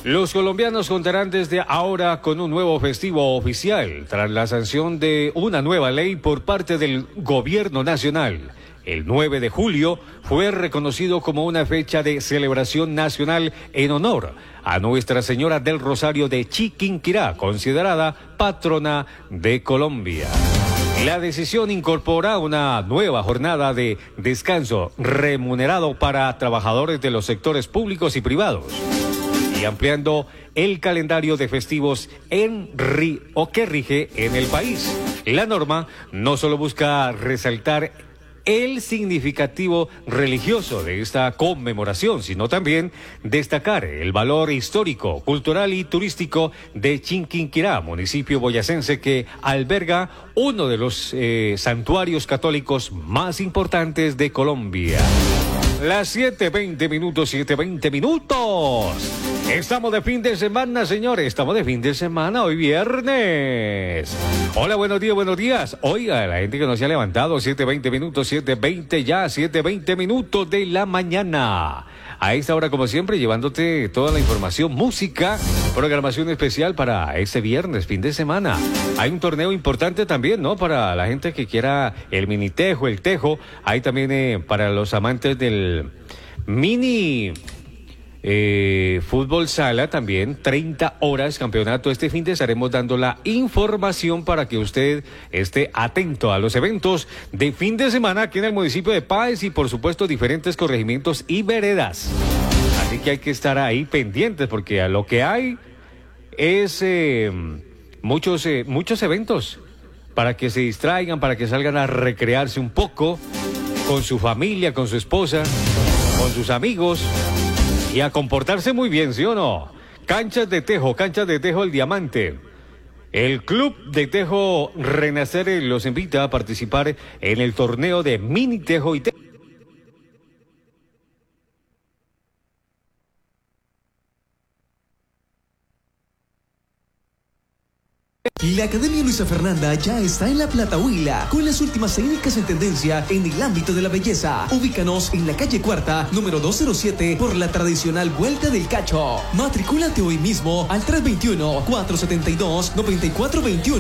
Los colombianos contarán desde ahora con un nuevo festivo oficial, tras la sanción de una nueva ley por parte del gobierno nacional. El 9 de julio fue reconocido como una fecha de celebración nacional en honor a Nuestra Señora del Rosario de Chiquinquirá, considerada patrona de Colombia. La decisión incorpora una nueva jornada de descanso remunerado para trabajadores de los sectores públicos y privados, y ampliando el calendario de festivos que rige en el país. La norma no solo busca resaltar el significativo religioso de esta conmemoración, sino también destacar el valor histórico, cultural y turístico de Chiquinquirá, municipio boyacense que alberga uno de los santuarios católicos más importantes de Colombia. Las 7:20 minutos, 7:20 minutos. Estamos de fin de semana, señores. Estamos de fin de semana, hoy viernes. Hola, buenos días, buenos días. Oiga, la gente que no se ha levantado, 7:20 minutos, 7:20 ya, 7:20 minutos de la mañana. A esta hora, como siempre, llevándote toda la información, música, programación especial para este viernes, fin de semana. Hay un torneo importante también, ¿no? Para la gente que quiera el mini tejo, el tejo. Hay también para los amantes del mini fútbol sala también, 30 horas campeonato. Este fin de estaremos dando la información para que usted esté atento a los eventos de fin de semana aquí en el municipio de Páez y por supuesto diferentes corregimientos y veredas. Así que hay que estar ahí pendientes porque a lo que hay es muchos eventos para que se distraigan, para que salgan a recrearse un poco con su familia, con su esposa, con sus amigos. Y a comportarse muy bien, ¿sí o no? Canchas de tejo, El Diamante. El Club de Tejo Renacer los invita a participar en el torneo de mini tejo y tejo. La Academia Luisa Fernanda ya está en La Plata, Huila, con las últimas técnicas en tendencia en el ámbito de la belleza. Ubícanos en la calle Cuarta, número 207, por la tradicional Vuelta del Cacho. Matricúlate hoy mismo al 321-472-9421.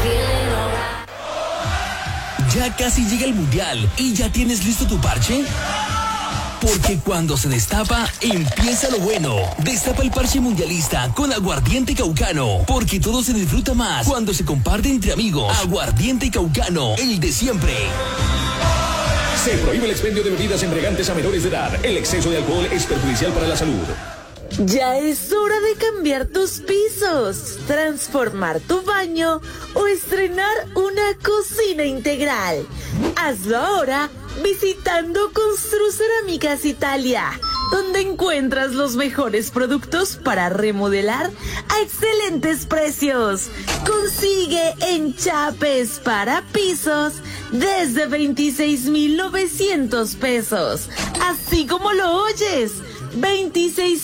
Ya casi llega el Mundial y ¿ya tienes listo tu parche? Porque cuando se destapa, empieza lo bueno. Destapa el parche mundialista con Aguardiente Caucano. Porque todo se disfruta más cuando se comparte entre amigos. Aguardiente Caucano, el de siempre. Se prohíbe el expendio de bebidas embriagantes a menores de edad. El exceso de alcohol es perjudicial para la salud. Ya es hora de cambiar tus pisos, transformar tu baño o estrenar una cocina integral. Hazlo ahora visitando Construcerámicas Italia, donde encuentras los mejores productos para remodelar a excelentes precios. Consigue enchapes para pisos desde 26,900 pesos, así como lo oyes, 26